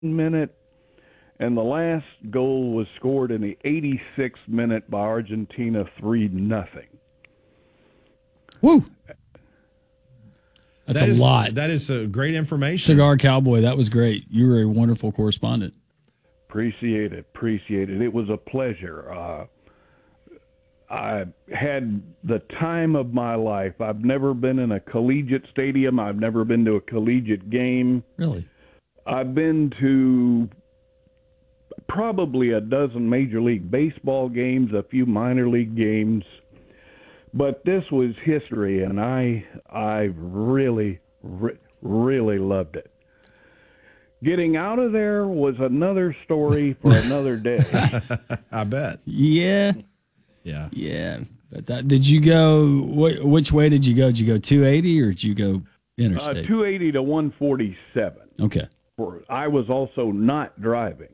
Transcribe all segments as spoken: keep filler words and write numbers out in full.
minute, and the last goal was scored in the eighty-sixth minute by Argentina, three nothing. Woo! That's that a is, lot. That is a great information. Cigar Cowboy, that was great. You were a wonderful correspondent. Appreciate it. Appreciate it. It was a pleasure. Uh, I had the time of my life. I've never been in a collegiate stadium. I've never been to a collegiate game. Really? I've been to probably a dozen Major League Baseball games, a few minor league games. But this was history, and I I really, re- really loved it. Getting out of there was another story for another day. I bet. Yeah. Yeah. Yeah. But that, did you go, wh- which way did you go? Did you go two eighty or did you go interstate? Uh, two eighty to one forty-seven. Okay. For, I was also not driving.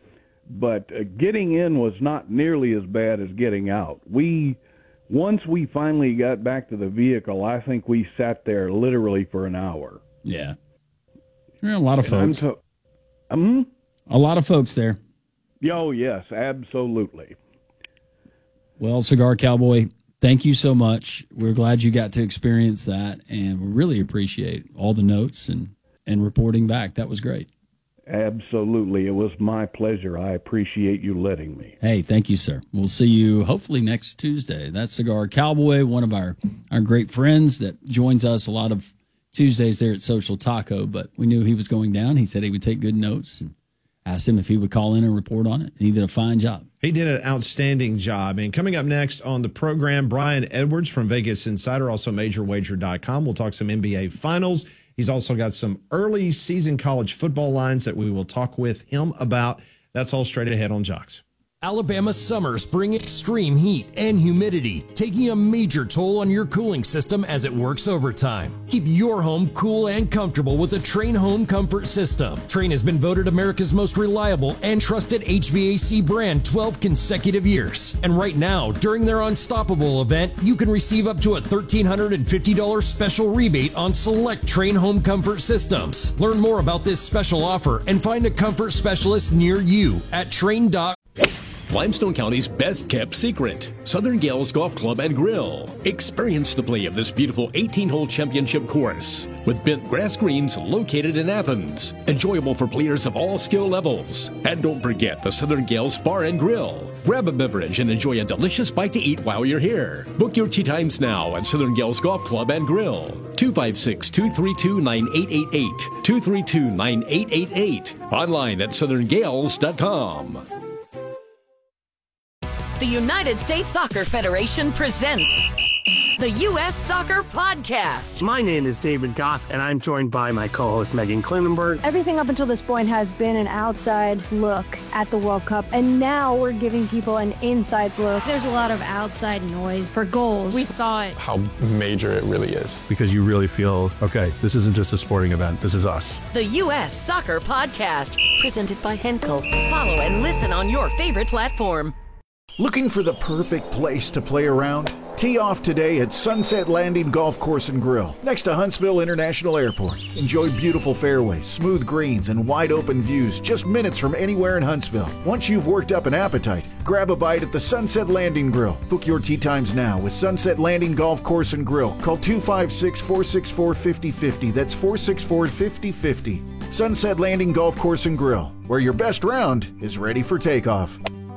But uh, getting in was not nearly as bad as getting out. We... Once we finally got back to the vehicle, I think we sat there literally for an hour. Yeah. There are a lot of And folks. So, um, a lot of folks there. Oh, yes, absolutely. Well, Cigar Cowboy, thank you so much. We're glad you got to experience that, and we really appreciate all the notes and, and reporting back. That was great. Absolutely. It was my pleasure. I appreciate you letting me. Hey, thank you, sir. We'll see you hopefully next Tuesday. That's Cigar Cowboy, one of our, our great friends that joins us a lot of Tuesdays there at Social Taco, but we knew he was going down. He said he would take good notes and asked him if he would call in and report on it. And he did a fine job. He did an outstanding job. And coming up next on the program, Brian Edwards from Vegas Insider, also major wager dot com. We'll talk some N B A Finals. He's also got some early season college football lines that we will talk with him about. That's all straight ahead on Jocks. Alabama summers bring extreme heat and humidity, taking a major toll on your cooling system as it works overtime. Keep your home cool and comfortable with the Trane Home Comfort System. Trane has been voted America's most reliable and trusted H V A C brand twelve consecutive years. And right now, during their Unstoppable event, you can receive up to a one thousand three hundred fifty dollars special rebate on select Trane Home Comfort Systems. Learn more about this special offer and find a comfort specialist near you at Trane dot com. Limestone County's best-kept secret, Southern Gales Golf Club and Grill. Experience the play of this beautiful eighteen-hole championship course with bent grass greens located in Athens. Enjoyable for players of all skill levels. And don't forget the Southern Gales Bar and Grill. Grab a beverage and enjoy a delicious bite to eat while you're here. Book your tee times now at Southern Gales Golf Club and Grill. two five six, two three two, nine eight eight eight. two three two, nine eight eight eight. Online at southern gales dot com. The United States Soccer Federation presents the U S Soccer Podcast. My name is David Goss, and I'm joined by my co-host Megan Klinenberg. Everything up until this point has been an outside look at the World Cup, and now we're giving people an inside look. There's a lot of outside noise for goals. We thought how major it really is. Because you really feel, okay, this isn't just a sporting event, this is us. The U S Soccer Podcast, presented by Henkel. Follow and listen on your favorite platform. Looking for the perfect place to play around? Tee off today at Sunset Landing Golf Course and Grill, next to Huntsville International Airport. Enjoy beautiful fairways, smooth greens, and wide-open views just minutes from anywhere in Huntsville. Once you've worked up an appetite, grab a bite at the Sunset Landing Grill. Book your tee times now with Sunset Landing Golf Course and Grill. Call two five six, four six four, five zero five zero. That's four six four, five zero five zero. Sunset Landing Golf Course and Grill, where your best round is ready for takeoff.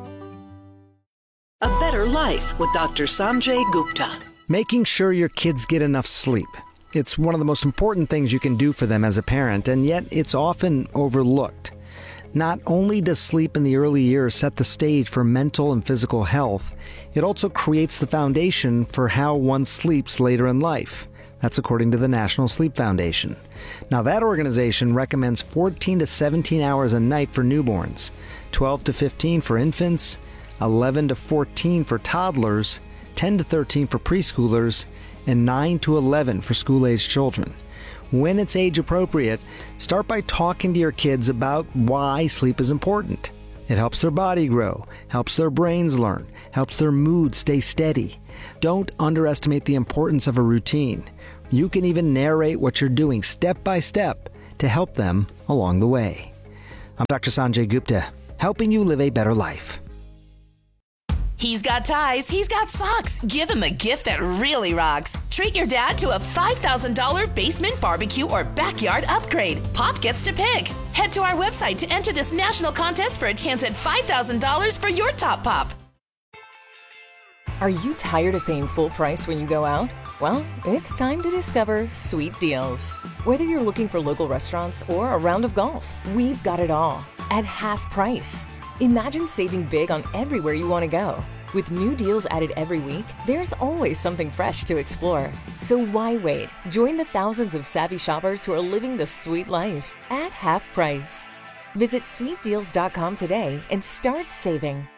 A Better Life with Doctor Sanjay Gupta. Making sure your kids get enough sleep. It's one of the most important things you can do for them as a parent, and yet it's often overlooked. Not only does sleep in the early years set the stage for mental and physical health, it also creates the foundation for how one sleeps later in life. That's according to the National Sleep Foundation. Now, that organization recommends fourteen to seventeen hours a night for newborns, twelve to fifteen for infants, eleven to fourteen for toddlers, ten to thirteen for preschoolers, and nine to eleven for school-aged children. When it's age appropriate, start by talking to your kids about why sleep is important. It helps their body grow, helps their brains learn, helps their mood stay steady. Don't underestimate the importance of a routine. You can even narrate what you're doing step by step to help them along the way. I'm Doctor Sanjay Gupta, helping you live a better life. He's got ties, he's got socks. Give him a gift that really rocks. Treat your dad to a five thousand dollars basement barbecue or backyard upgrade. Pop gets to pick. Head to our website to enter this national contest for a chance at five thousand dollars for your top pop. Are you tired of paying full price when you go out? Well, it's time to discover Sweet Deals. Whether you're looking for local restaurants or a round of golf, we've got it all at half price. Imagine saving big on everywhere you want to go. With new deals added every week, there's always something fresh to explore. So why wait? Join the thousands of savvy shoppers who are living the sweet life at half price. Visit sweet deals dot com today and start saving.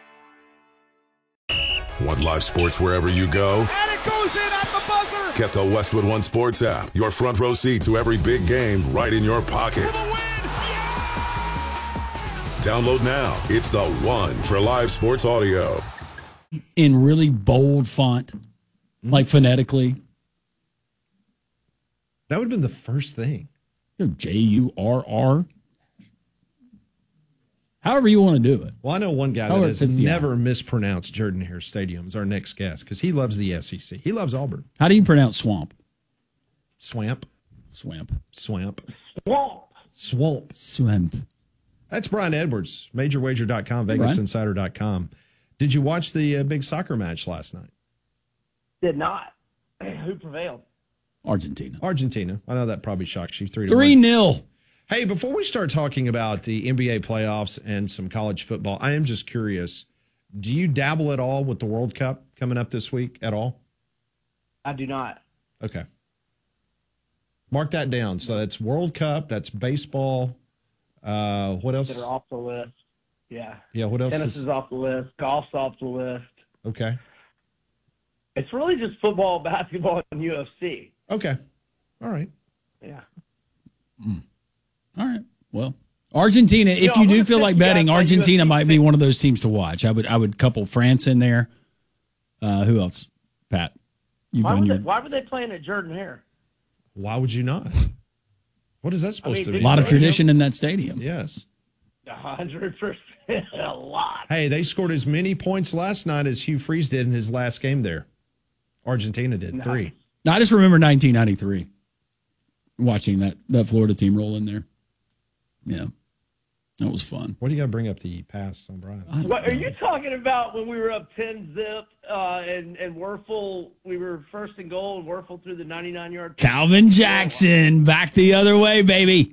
Want live sports wherever you go? And it goes in at the buzzer! Get the Westwood One Sports app. Your front row seat to every big game right in your pocket. Download now. It's the one for live sports audio. In really bold font, like phonetically. That would have been the first thing. J U R R. However you want to do it. Well, I know one guy However that has never mispronounced Jordan Hare Stadium is our next guest because he loves the S E C. He loves Auburn. How do you pronounce swamp? Swamp. Swamp. Swamp. Swamp. Swamp. Swamp. That's Brian Edwards, major wager dot com, vegas insider dot com. Did you watch the uh, big soccer match last night? Did not. Who prevailed? Argentina. Argentina. I know that probably shocks you. Three to Three one. nil. Hey, before we start talking about the N B A playoffs and some college football, I am just curious. Do you dabble at all with the World Cup coming up this week at all? I do not. Okay. Mark that down. So that's World Cup. That's baseball. Uh, what else? That are off the list. Yeah. Yeah, what else? Tennis is... is off the list. Golf's off the list. Okay. It's really just football, basketball, and U F C. Okay. All right. Yeah. Mm. All right. Well, Argentina, if You know, you I'm do gonna feel take like you guys betting, by Argentina U F C might be one of those teams to watch. I would I would couple France in there. Uh, who else? Pat. You've Why, done were your they, why were they playing at Jordan Hare? Why would you not? What is that supposed I mean, to did be? a lot of tradition in that stadium. Yes. A hundred percent, a lot. Hey, they scored as many points last night as Hugh Freeze did in his last game there. Argentina did Nice. three. I just remember nineteen ninety-three, watching that, that Florida team roll in there. Yeah, that was fun. What do you got to bring up the pass on Brian? What are you talking about when we were up ten zip uh, and and Werfel? We were first and goal and Werfel threw the ninety-nine yard. Calvin Jackson back the other way, baby.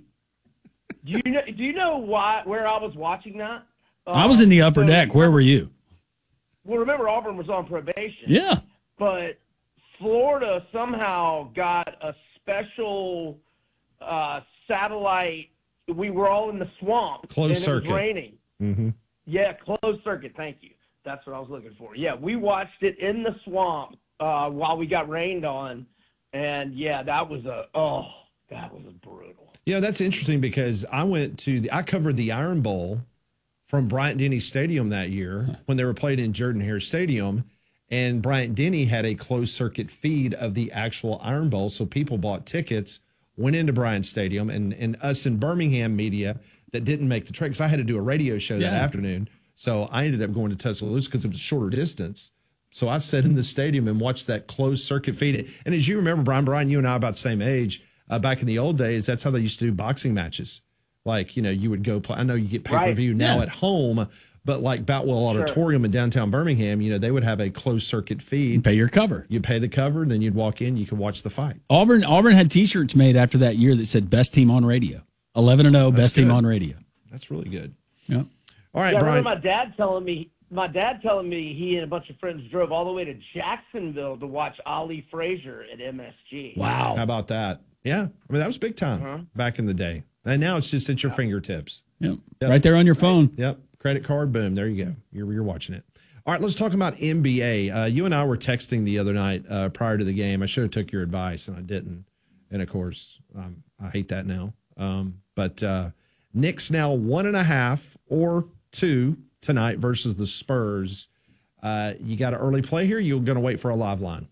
Do you know? Do you know why? Where I was watching that? Uh, I was in the upper so- deck. Where were you? Well, remember Auburn was on probation. Yeah. But Florida somehow got a special uh, satellite. We were all in the swamp. Closed and circuit. It was raining. Mm-hmm. Yeah, closed circuit. Thank you. That's what I was looking for. Yeah, we watched it in the swamp uh, while we got rained on, and yeah, that was a oh, that was a brutal. Yeah, that's interesting because I went to the I covered the Iron Bowl from Bryant Denny Stadium that year when they were played in Jordan Hare Stadium, and Bryant Denny had a closed circuit feed of the actual Iron Bowl, so people bought tickets, went into Bryant Stadium, and and us in Birmingham media that didn't make the trek because I had to do a radio show that Yeah. afternoon, so I ended up going to Tuscaloosa because it was a shorter distance. So I sat in the stadium and watched that closed circuit feed. And as you remember, Brian, Brian, you and I are about the same age. Uh, back in the old days, that's how they used to do boxing matches. Like, you know, you would go play. I know you get pay-per-view Right. now Yeah. at home, but like Boutwell Auditorium in downtown Birmingham, you know, they would have a closed circuit feed. You pay your cover. You'd pay the cover, and then you'd walk in, you could watch the fight. Auburn Auburn had T-shirts made after that year that said "Best Team on Radio," eleven and zero, That's best team good. on radio. That's really good. Yeah. All right, yeah, I Brian. remember my dad telling me. My dad telling me he and a bunch of friends drove all the way to Jacksonville to watch Ali Frazier at M S G. Wow. How about that? Yeah. I mean, that was big time Uh-huh. back in the day. And now it's just at your fingertips. Yep. Yep. Right there on your phone. Yep. Credit card, boom. There you go. You're, you're watching it. All right, let's talk about N B A. Uh, you and I were texting the other night uh, prior to the game. I should have took your advice, and I didn't. And, of course, um, I hate that now. Um, but uh, Knicks now one and a half or two tonight versus the Spurs. Uh, you got an early play here? You're going to wait for a live line?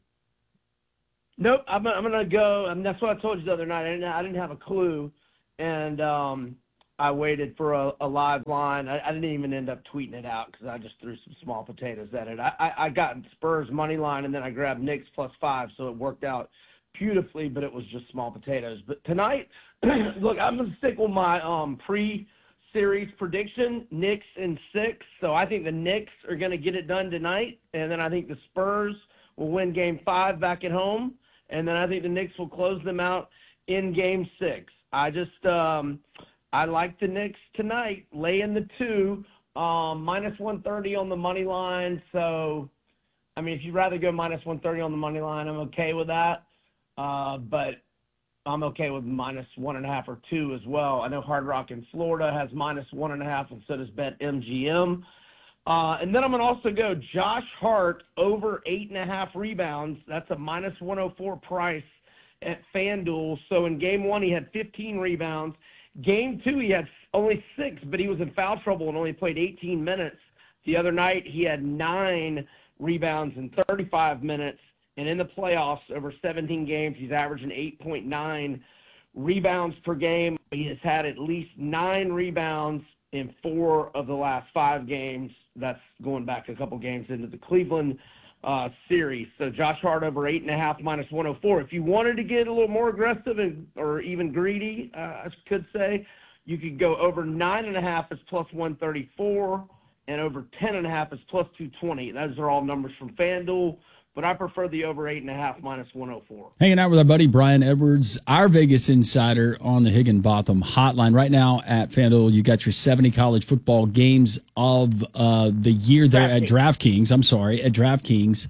Nope, I'm, I'm going to go, and that's what I told you the other night. I didn't, I didn't have a clue. And um, I waited for a, a live line. I, I didn't even end up tweeting it out because I just threw some small potatoes at it. I, I, I got Spurs money line, and then I grabbed Knicks plus five, so it worked out beautifully, but it was just small potatoes. But tonight, look, I'm going to stick with my um, pre-series prediction, Knicks in six. So I think the Knicks are going to get it done tonight, and then I think the Spurs will win game five back at home, and then I think the Knicks will close them out in game six. I just um, – I like the Knicks tonight, laying the two, um, minus one thirty on the money line. So, I mean, if you'd rather go minus one thirty on the money line, I'm okay with that. Uh, but I'm okay with minus one and a half or two as well. I know Hard Rock in Florida has minus one and a half, and so does Bet M G M. Uh, and then I'm going to also go Josh Hart over eight and a half rebounds. That's a minus one oh four price at FanDuel. So in game one, he had fifteen rebounds. Game two, he had only six, but he was in foul trouble and only played eighteen minutes. The other night, he had nine rebounds in thirty-five minutes. And in the playoffs, over seventeen games, he's averaging eight point nine rebounds per game. He has had at least nine rebounds in four of the last five games. That's going back a couple games into the Cleveland uh, series. So Josh Hart over eight and a half minus one oh four. If you wanted to get a little more aggressive and or even greedy, uh, I could say, you could go over nine and a half as plus one thirty-four and over ten and a half as plus two twenty. Those are all numbers from FanDuel, but I prefer the over eight and a half minus one oh four. Hanging out with our buddy Brian Edwards, our Vegas insider on the Higginbotham hotline. Right now at FanDuel, you got your seventy college football games of uh, the year there at DraftKings. I'm sorry, at DraftKings.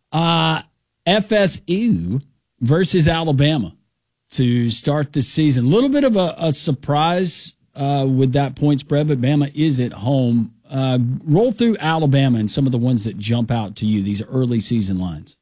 Uh, F S U versus Alabama to start the season. A little bit of a, a surprise uh, with that point spread, but Bama is at home. Uh, roll through Alabama and some of the ones that jump out to you, these early season lines.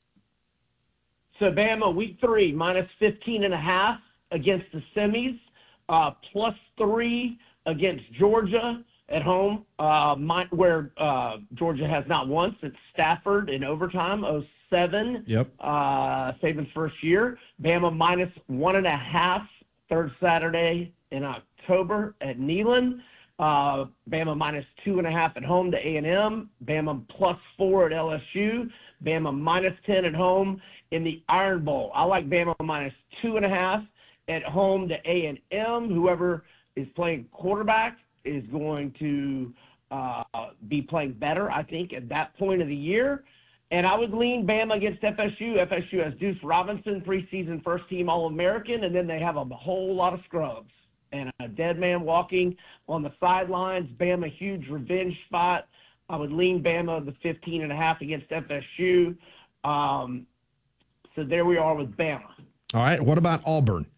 So Bama, week three, minus fifteen and a half against the semis, uh, plus three against Georgia at home, uh, my, where uh, Georgia has not once. It's Stafford in overtime, oh seven. Yep. Uh, Saban's first year. Bama minus one and a half, third Saturday in October at Neyland. Uh, Bama minus two and a half at home to A and M. Bama plus four at L S U. Bama minus ten at home in the Iron Bowl. I like Bama minus two and a half at home to A and M. Whoever is playing quarterback is going to uh, be playing better, I think, at that point of the year. And I would lean Bama against F S U. F S U has Deuce Robinson, preseason first-team All-American, and then they have a whole lot of scrubs. And a dead man walking on the sidelines. Bama, huge revenge spot. I would lean Bama the fifteen and a half against F S U. Um, so there we are with Bama. All right. What about Auburn?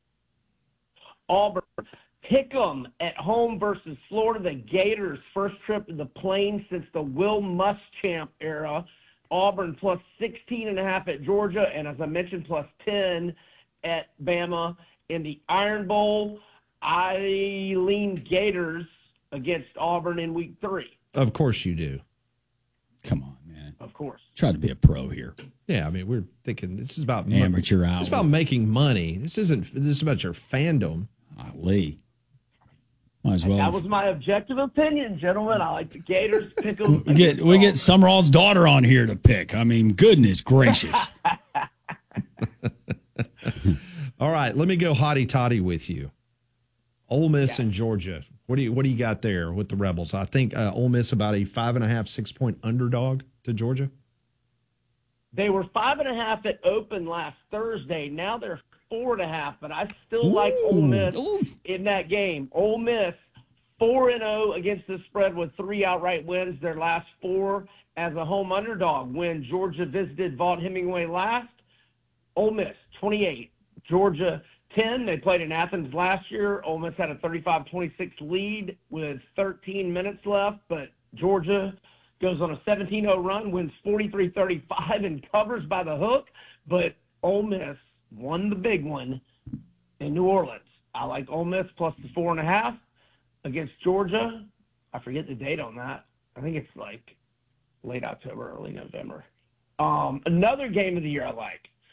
Auburn. Pick 'em at home versus Florida. The Gators' first trip to the Plains since the Will Muschamp era. Auburn plus sixteen and a half at Georgia. And as I mentioned, plus ten at Bama in the Iron Bowl. I lean Gators against Auburn in week three. Of course you do. Come on, man. Of course. Try to be a pro here. Yeah, I mean, we're thinking this is about amateur hour. It's about making money. This isn't. This is about your fandom. Lee. Might as well. That was my objective opinion, gentlemen. I like the Gators. Pick them. We get we get Summerall's daughter on here to pick. I mean, goodness gracious. All right, let me go hotty toddy with you. Ole Miss yeah. and Georgia. What do you what do you got there with the Rebels? I think uh, Ole Miss about a five and a half, six point underdog to Georgia. They were five and a half at open last Thursday. Now they're four and a half, but I still Ooh. like Ole Miss Ooh. in that game. Ole Miss four and zero against the spread with three outright wins. Their last four as a home underdog. When Georgia visited Vaught Hemingway last, Ole Miss twenty-eight, Georgia ten. They played in Athens last year. Ole Miss had a thirty-five twenty-six lead with thirteen minutes left, but Georgia goes on a seventeen oh run, wins forty-three thirty-five, and covers by the hook. But Ole Miss won the big one in New Orleans. I like Ole Miss plus the four and a half against Georgia. I forget the date on that. I think it's like late October, early November. Um, another game of the year I like.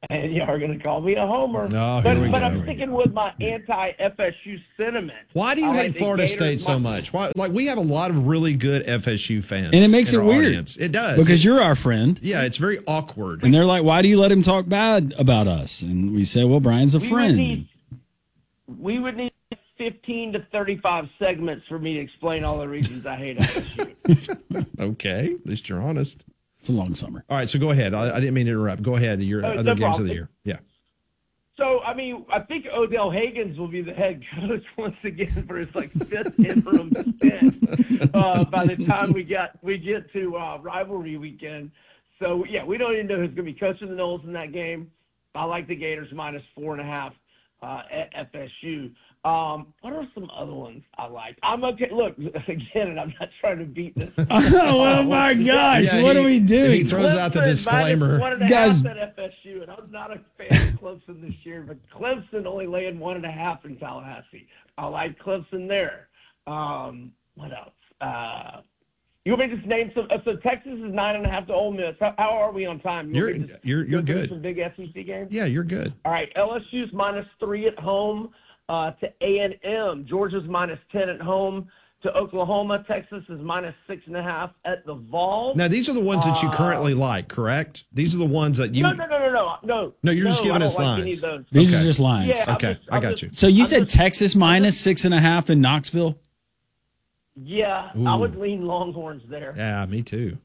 And y'all are going to call me a homer. No, but here we but go. I'm sticking with my anti-F S U sentiment. Why do you I hate like the Florida Gators State so mi- much? Why, like we have a lot of really good F S U fans, And it makes in it our weird. audience. It does Because It- you're our friend. Yeah, it's very awkward. And they're like, why do you let him talk bad about us? And we say, well, Brian's a We would friend. need- We would need fifteen to thirty-five segments for me to explain all the reasons I hate F S U. Okay, at least you're honest. It's a long summer. All right, so go ahead. I, I didn't mean to interrupt. Go ahead. Your Oh, other no games problem. of the year. Yeah. So, I mean, I think Odell Higgins will be the head coach once again for his like fifth interim stint uh, by the time we get we get to uh, rivalry weekend. So, yeah, we don't even know who's going to be coaching the Noles in that game. I like the Gators minus four and a half uh, at F S U. Um, what are some other ones I like? I'm okay. Look, again, and I'm not trying to beat this. Oh, my gosh. What are we doing? He throws out the Clemson disclaimer. minus one and a Guys- half at F S U, and I'm not a fan of Clemson this year, but Clemson only laying one and a half in Tallahassee. I like Clemson there. Um, what else? Uh, you want me to just name some? Uh, so Texas is nine and a half to Ole Miss. How, how are we on time? You You're want me to just you're you're go through good. Some big S E C games. Yeah, you're good. All right, L S U's minus three at home uh, to A and M. Georgia's minus ten at home to Oklahoma. Texas is minus six and a half at the Vol. Now these are the ones that you Uh, currently like, correct? These are the ones that you. No, no, no, no, no, no. No, you're just no, giving I us don't like lines. any of those. These Okay. are just lines. Yeah, I'm Okay, just- I I'm got just- you. So you I'm said just- Texas minus six and a half in Knoxville? Yeah, Ooh. I would lean Longhorns there. Yeah, me too.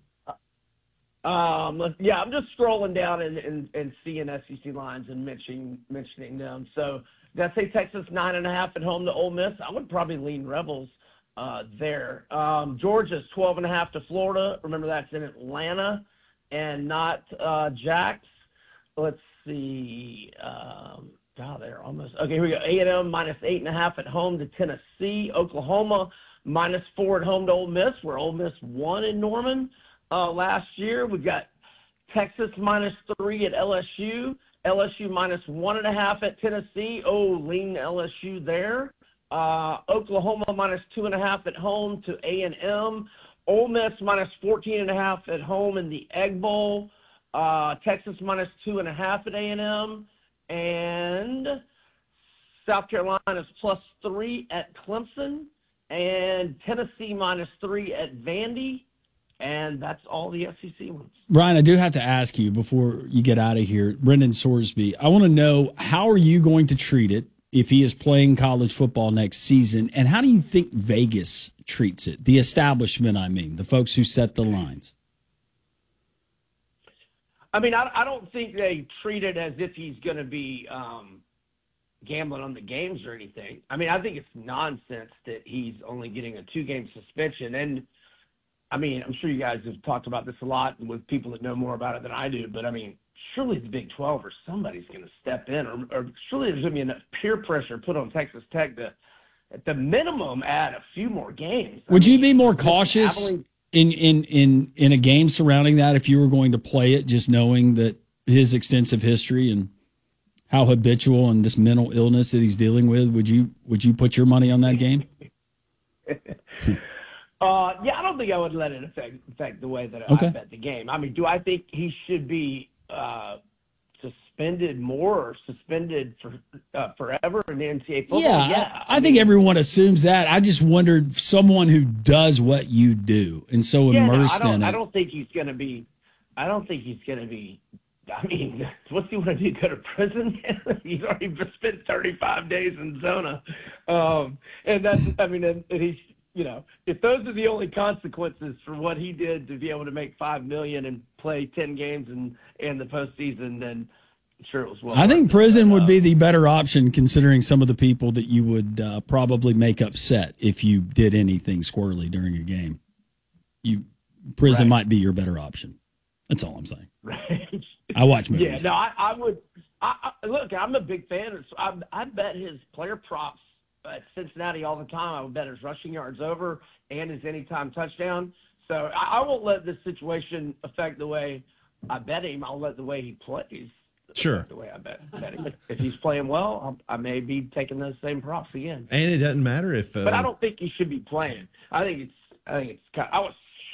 Um, yeah, I'm just scrolling down and, and, and seeing S E C lines and mentioning mentioning them. So did I say Texas nine and a half at home to Ole Miss? I would probably lean Rebels uh, there. Um, Georgia's twelve and a half to Florida. Remember that's in Atlanta and not uh, Jax. Let's see. Um, God, they're almost okay. Here we go. A and M minus eight and a half at home to Tennessee. Oklahoma minus four at home to Ole Miss, where Ole Miss won in Norman uh, last year. We've got Texas minus three at L S U. L S U minus one and a half at Tennessee. Oh, lean L S U there. Uh, Oklahoma minus two and a half at home to A and M. Ole Miss minus fourteen and a half at home in the Egg Bowl. Uh, Texas minus two and a half at A and M. And South Carolina's plus three at Clemson. And Tennessee minus three at Vandy. And that's all the S E C ones. Brian, I do have to ask you before you get out of here, Brendan Sorsby, I want to know, how are you going to treat it if he is playing college football next season? And how do you think Vegas treats it? The establishment, I mean, the folks who set the lines. I mean, I, I don't think they treat it as if he's going to be um, gambling on the games or anything. I mean, I think it's nonsense that he's only getting a two-game suspension. And, I mean, I'm sure you guys have talked about this a lot with people that know more about it than I do, but, I mean, surely the Big twelve or somebody's going to step in, or, or surely there's going to be enough peer pressure put on Texas Tech to, at the minimum, add a few more games. I Would you mean, be more cautious Abilene- in, in, in, in a game surrounding that if you were going to play it, just knowing that his extensive history and how habitual and this mental illness that he's dealing with? Would you would you put your money on that game? Uh, yeah, I don't think I would let it affect, affect the way that Okay. I bet the game. I mean, do I think he should be uh, suspended more or suspended for uh, forever in the N C double A football? Yeah, yeah. I, I think everyone assumes that. I just wondered, someone who does what you do and so Yeah, no, immersed I don't, in it. I don't think he's going to be. I don't think he's going to be. I mean, what's he want to do? Go to prison? He's already spent thirty-five days in Zona, um, and that's. I mean, and, and he's. You know, if those are the only consequences for what he did to be able to make five million and play ten games in in the postseason, then sure it was well. I think worth it. prison But, would uh, be the better option, considering some of the people that you would uh, probably make upset if you did anything squirrely during a game. You prison Right. might be your better option. That's all I'm saying. Right. I watch Yeah, movies. no, I, I would. I, I, look, I'm a big fan. Of, I, I bet his player props at Cincinnati all the time. I would bet his rushing yards over and his anytime touchdown. So I, I won't let this situation affect the way I bet him. I'll let the way he plays. Sure. affect The way I bet, bet him. If he's playing well, I, I may be taking those same props again. And it doesn't matter if. Uh, But I don't think he should be playing. I think it's. I think it's. Kind of, I was shocked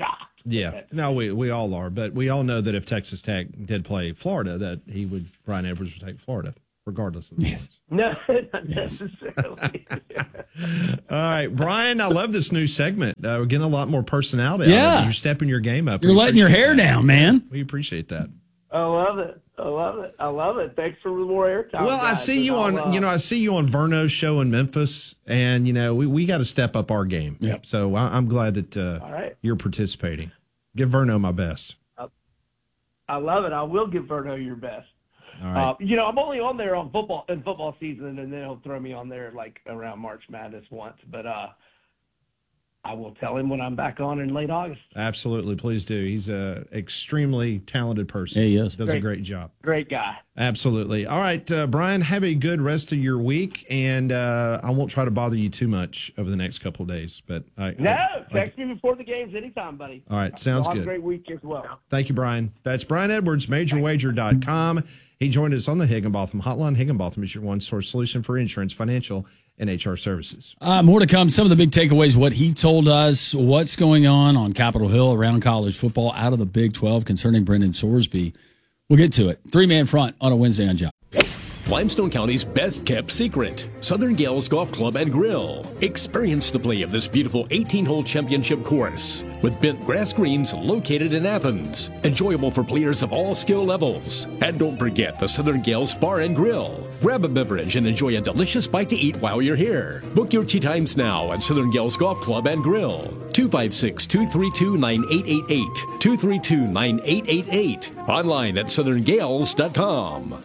Yeah, no, we we all are, but we all know that if Texas Tech did play Florida, that he would Brian Edwards would take Florida, regardless of the yes. No, not necessarily. All right, Brian, I love this new segment. Uh, we're getting a lot more personality. Yeah. Out of it. You're stepping your game up. You're We letting your appreciate hair that. down, man. We appreciate that. I love it. I love it. I love it. Thanks for the more airtime. Well, I guys, see and you on, I'll, uh, you know, I see you on Verno's show in Memphis, and you know, we, we got to step up our game. Yep. So I, I'm glad that uh, All right. you're participating. Give Verno my best. I love it. I will give Verno your best. All right. Uh, you know, I'm only on there on football in football season, and then he'll throw me on there like around March Madness once. But uh, I will tell him when I'm back on in late August. Absolutely, please do. He's a extremely talented person. Yeah, he is. Does Great. a great job. Great guy. Absolutely. All right, uh, Brian, have a good rest of your week, and uh, I won't try to bother you too much over the next couple of days. But I, No, I, text me before the games anytime, buddy. All right, sounds Have good. a great week as well. Thank you, Brian. That's Brian Edwards, major wager dot com. He joined us on the Higginbotham Hotline. Higginbotham is your one-source solution for insurance, financial, and H R services. Uh, more to come. Some of the big takeaways, what he told us, what's going on on Capitol Hill around college football out of the Big twelve concerning Brendan Sorsby. We'll get to it. Three-man front on a Wednesday on Job. Limestone County's best-kept secret, Southern Gales Golf Club and Grill. Experience the play of this beautiful eighteen-hole championship course with bent grass greens located in Athens. Enjoyable for players of all skill levels. And don't forget the Southern Gales Bar and Grill. Grab a beverage and enjoy a delicious bite to eat while you're here. Book your tee times now at Southern Gales Golf Club and Grill. two five six, two three two, nine eight eight eight. two three two, nine eight eight eight. Online at southern gales dot com.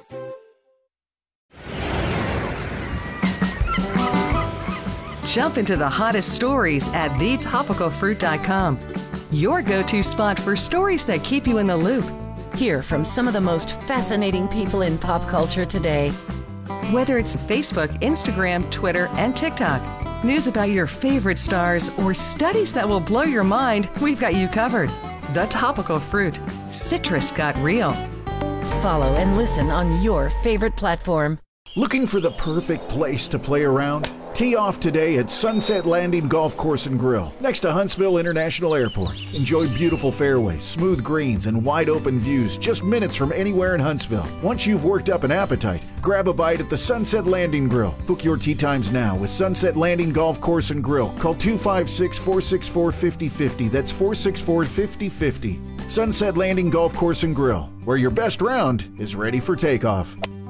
Jump into the hottest stories at the topical fruit dot com. Your go-to spot for stories that keep you in the loop. Hear from some of the most fascinating people in pop culture today. Whether it's Facebook, Instagram, Twitter, and TikTok, news about your favorite stars, or studies that will blow your mind, we've got you covered. The Topical Fruit. Citrus got real. Follow and listen on your favorite platform. Looking for the perfect place to play around? Tee off today at Sunset Landing Golf Course and Grill, next to Huntsville International Airport. Enjoy beautiful fairways, smooth greens, and wide open views just minutes from anywhere in Huntsville. Once you've worked up an appetite, grab a bite at the Sunset Landing Grill. Book your tee times now with Sunset Landing Golf Course and Grill. Call two five six, four six four, five zero five zero. That's four six four, five zero five zero. Sunset Landing Golf Course and Grill, where your best round is ready for takeoff.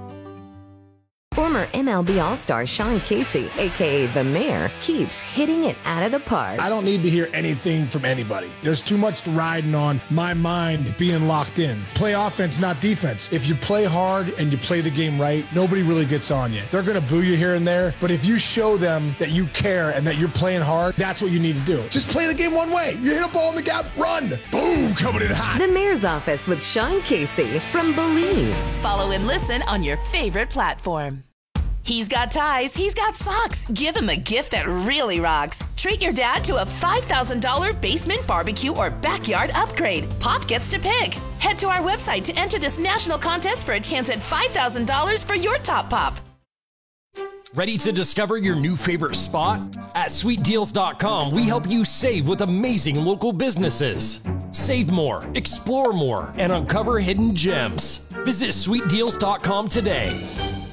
Former M L B All-Star Sean Casey, a k a. The Mayor, keeps hitting it out of the park. I don't need to hear anything from anybody. There's too much riding on my mind being locked in. Play offense, not defense. If you play hard and you play the game right, nobody really gets on you. They're going to boo you here and there, but if you show them that you care and that you're playing hard, that's what you need to do. Just play the game one way. You hit a ball in the gap, run. Boom, coming in hot. The Mayor's Office with Sean Casey from Believe. Follow and listen on your favorite platform. He's got ties, he's got socks. Give him a gift that really rocks. Treat your dad to a five thousand dollars basement barbecue or backyard upgrade. Pop gets to pick. Head to our website to enter this national contest for a chance at five thousand dollars for your top pop. Ready to discover your new favorite spot? At sweet deals dot com, we help you save with amazing local businesses. Save more, explore more, and uncover hidden gems. Visit sweet deals dot com today.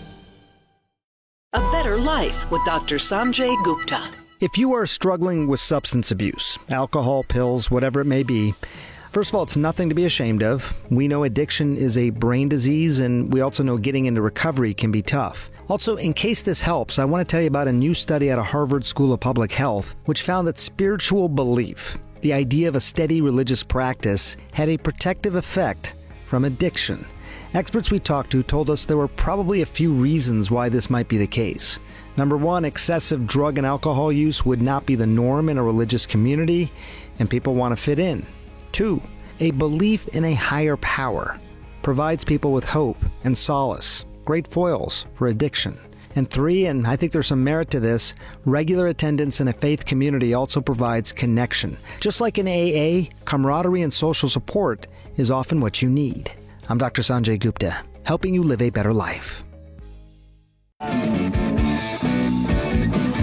A Better Life with Doctor Sanjay Gupta. If you are struggling with substance abuse, alcohol, pills, whatever it may be, first of all, it's nothing to be ashamed of. We know addiction is a brain disease, and we also know getting into recovery can be tough. Also, in case this helps, I want to tell you about a new study out of Harvard School of Public Health, which found that spiritual belief, the idea of a steady religious practice, had a protective effect from addiction. Experts we talked to told us there were probably a few reasons why this might be the case. Number one, excessive drug and alcohol use would not be the norm in a religious community, and people want to fit in. Two, a belief in a higher power provides people with hope and solace, great foils for addiction. And three, and I think there's some merit to this, regular attendance in a faith community also provides connection. Just like in A A, camaraderie and social support is often what you need. I'm Doctor Sanjay Gupta, helping you live a better life.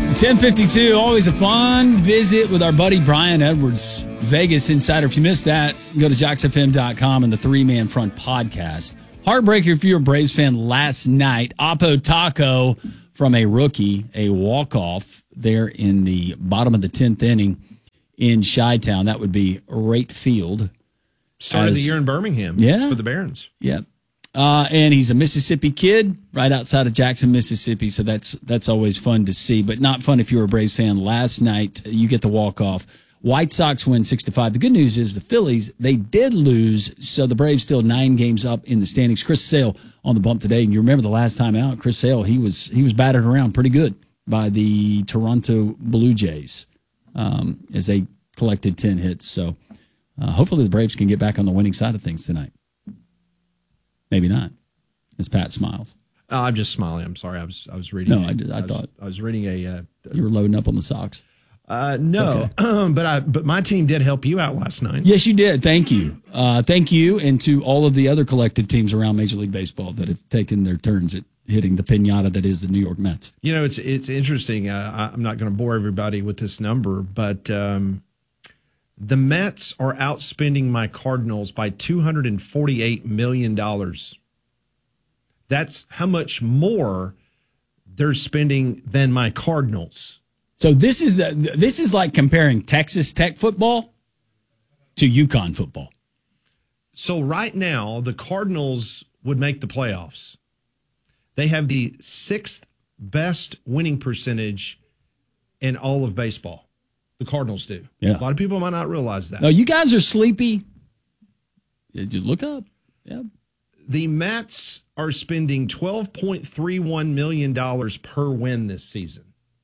ten fifty-two, always a fun visit with our buddy Brian Edwards, Vegas Insider. If you missed that, go to jocks f m dot com and the Three Man Front podcast. Heartbreaker if you're a Braves fan last night. Oppo Taco from a rookie, a walk-off there in the bottom of the tenth inning in Chi-Town. That would be Rate Field. Started As, the year in Birmingham yeah, for the Barons. Yep. Uh, and he's a Mississippi kid right outside of Jackson, Mississippi. So that's that's always fun to see, but not fun if you're a Braves fan. Last night, you get the walk-off. White Sox win six to five. The good news is the Phillies, they did lose, so the Braves still nine games up in the standings. Chris Sale on the bump today. And you remember the last time out, Chris Sale, he was he was battered around pretty good by the Toronto Blue Jays um, as they collected ten hits. So uh, hopefully the Braves can get back on the winning side of things tonight. Maybe not, as Pat smiles. Uh, I'm just smiling. I'm sorry. I was I was reading. No, a, I, did, I, I thought was, I was reading a. Uh, you were loading up on the Sox. Uh, no, okay. but I but my team did help you out last night. Yes, you did. Thank you. Uh, thank you, and to all of the other collective teams around Major League Baseball that have taken their turns at hitting the piñata that is the New York Mets. You know, it's it's interesting. Uh, I'm not going to bore everybody with this number, but um, the Mets are outspending my Cardinals by two hundred forty-eight million dollars. That's how much more they're spending than my Cardinals. So this is the this is like comparing Texas Tech football to UConn football. So right now, the Cardinals would make the playoffs. They have the sixth best winning percentage in all of baseball. The Cardinals do. Yeah. A lot of people might not realize that. No, you guys are sleepy. Did you look up? Yeah. The Mets are spending twelve point three one million dollars per win this season.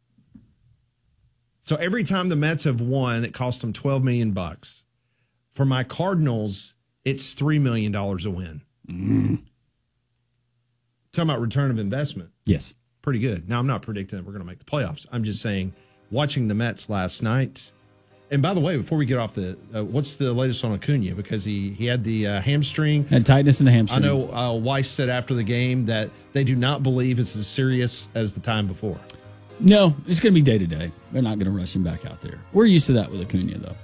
So every time the Mets have won, it cost them twelve million bucks. For my Cardinals, it's three million dollars a win. Mm. Talking about return of investment. Yes. Pretty good. Now, I'm not predicting that we're going to make the playoffs. I'm just saying, watching the Mets last night. And by the way, before we get off the, uh, what's the latest on Acuna? Because he, he had the uh, hamstring. Had tightness in the hamstring. I know uh, Weiss said after the game that they do not believe it's as serious as the time before. No, it's going to be day to day. They're not going to rush him back out there. We're used to that with Acuna, though.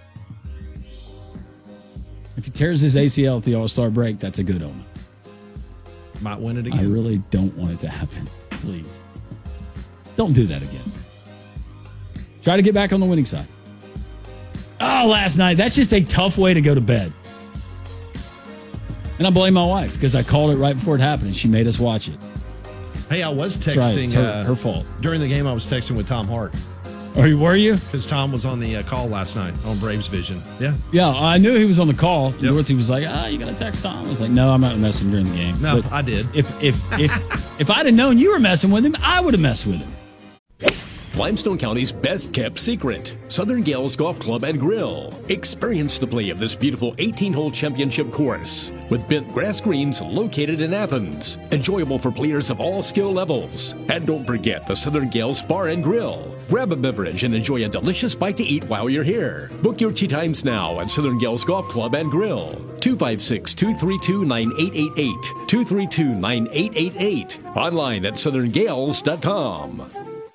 If he tears his A C L at the All-Star break, that's a good omen. Might win it again. I really don't want it to happen. Please. Don't do that again. Try to get back on the winning side. Oh, last night. That's just a tough way to go to bed. And I blame my wife because I called it right before it happened and she made us watch it. Hey, I was texting. Right. It's her, uh, her fault. During the game, I was texting with Tom Hart. Or were you? Because Tom was on the uh, call last night on Braves Vision. Yeah. Yeah, I knew he was on the call. Yep. Dorothy was like, ah, you going to text Tom? I was like, no, I'm not messing during the game. No, but I did. If, if, if, if I'd have known you were messing with him, I would have messed with him. Limestone County's best kept secret, Southern Gales Golf Club and Grill. Experience the play of this beautiful eighteen-hole championship course with bent grass greens located in Athens. Enjoyable for players of all skill levels. And don't forget the Southern Gales Bar and Grill. Grab a beverage and enjoy a delicious bite to eat while you're here. Book your tee times now at Southern Gales Golf Club and Grill. two five six, two three two, nine eight eight eight. two three two, nine eight eight eight. Online at southern gales dot com.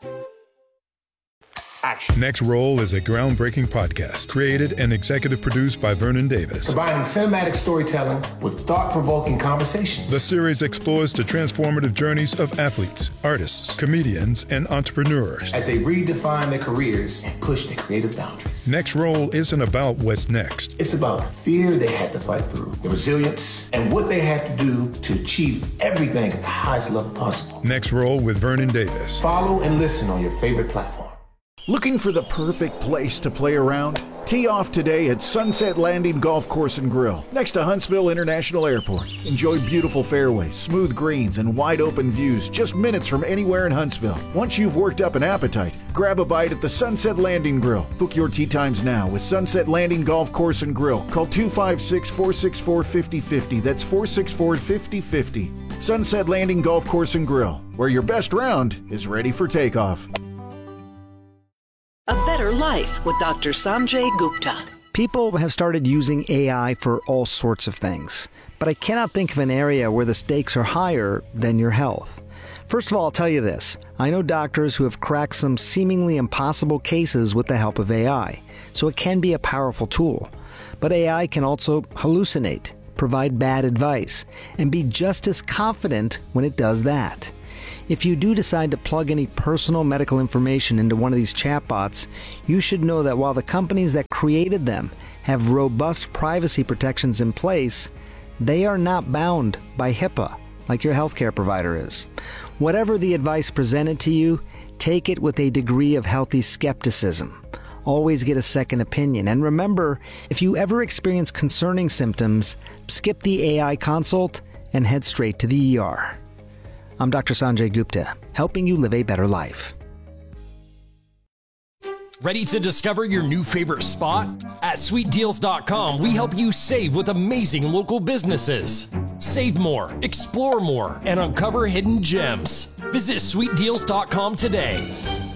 Next Roll is a groundbreaking podcast created and executive produced by Vernon Davis. Combining cinematic storytelling with thought-provoking conversations. The series explores the transformative journeys of athletes, artists, comedians, and entrepreneurs as they redefine their careers and push their creative boundaries. Next Roll isn't about what's next. It's about the fear they had to fight through, the resilience, and what they had to do to achieve everything at the highest level possible. Next Roll with Vernon Davis. Follow and listen on your favorite platform. Looking for the perfect place to play around? Tee off today at Sunset Landing Golf Course and Grill, next to Huntsville International Airport. Enjoy beautiful fairways, smooth greens, and wide open views just minutes from anywhere in Huntsville. Once you've worked up an appetite, grab a bite at the Sunset Landing Grill. Book your tee times now with Sunset Landing Golf Course and Grill. Call two five six, four six four, five zero five zero. That's four six four, five zero five zero. Sunset Landing Golf Course and Grill, where your best round is ready for takeoff. A Better Life with Doctor Sanjay Gupta. People have started using A I for all sorts of things, but I cannot think of an area where the stakes are higher than your health. First of all, I'll tell you this. I know doctors who have cracked some seemingly impossible cases with the help of A I, so it can be a powerful tool. But A I can also hallucinate, provide bad advice, and be just as confident when it does that. If you do decide to plug any personal medical information into one of these chatbots, you should know that while the companies that created them have robust privacy protections in place, they are not bound by HIPAA like your healthcare provider is. Whatever the advice presented to you, take it with a degree of healthy skepticism. Always get a second opinion. And remember, if you ever experience concerning symptoms, skip the A I consult and head straight to the E R. I'm Doctor Sanjay Gupta, helping you live a better life. Ready to discover your new favorite spot? At sweet deals dot com, we help you save with amazing local businesses. Save more, explore more, and uncover hidden gems. Visit sweet deals dot com today.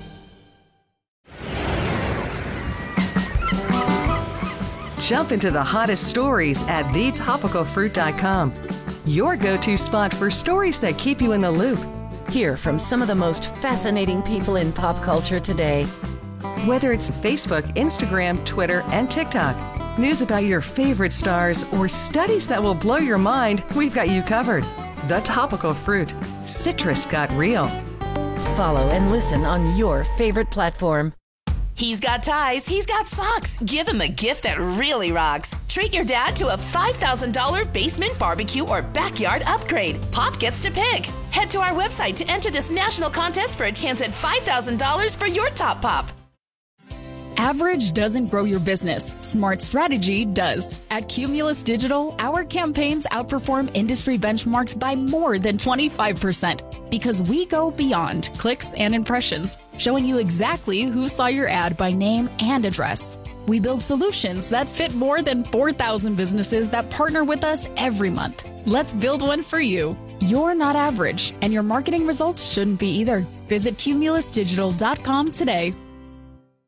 Jump into the hottest stories at the topical fruit dot com. Your go-to spot for stories that keep you in the loop. Hear from some of the most fascinating people in pop culture today. Whether it's Facebook, Instagram, Twitter, and TikTok, news about your favorite stars, or studies that will blow your mind, we've got you covered. The Topical Fruit. Citrus got real. Follow and listen on your favorite platform. He's got ties, he's got socks. Give him a gift that really rocks. Treat your dad to a five thousand dollars basement barbecue or backyard upgrade. Pop gets to pick. Head to our website to enter this national contest for a chance at five thousand dollars for your top pop. Average doesn't grow your business. Smart strategy does. At Cumulus Digital, our campaigns outperform industry benchmarks by more than twenty-five percent because we go beyond clicks and impressions, showing you exactly who saw your ad by name and address. We build solutions that fit more than four thousand businesses that partner with us every month. Let's build one for you. You're not average, and your marketing results shouldn't be either. Visit cumulus digital dot com today.